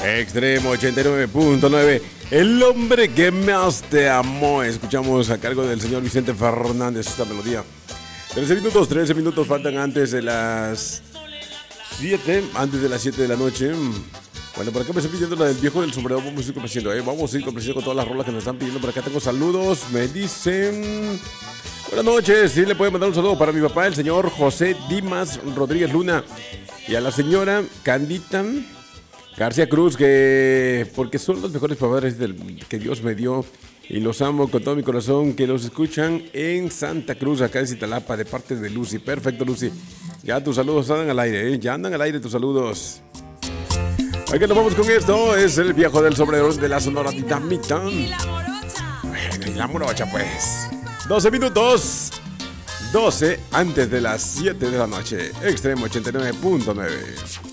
Extremo 89.9. El hombre que más te amó. Escuchamos a cargo del señor Vicente Fernández esta melodía. 13 minutos faltan antes de las 7. Antes de las 7 de la noche. Bueno, por acá me están pidiendo la del viejo del sombrero. Vamos a ir complaciendo, Vamos a ir complaciendo con todas las rolas que nos están pidiendo. Por acá tengo saludos. Me dicen: buenas noches. Sí, le pueden mandar un saludo para mi papá, el señor José Dimas Rodríguez Luna. Y a la señora Candita García Cruz, porque son los mejores padres que Dios me dio. Y los amo con todo mi corazón, que los escuchan en Santa Cruz, acá en Citalapa, de parte de Lucy. Perfecto, Lucy. Ya tus saludos andan al aire, Ya andan al aire tus saludos. Aquí nos vamos con esto. Es el viejo del sombrero de la Sonora Dinamita. Y la morocha, pues. 12 minutos. 12 antes de las 7 de la noche. Extremo 89.9.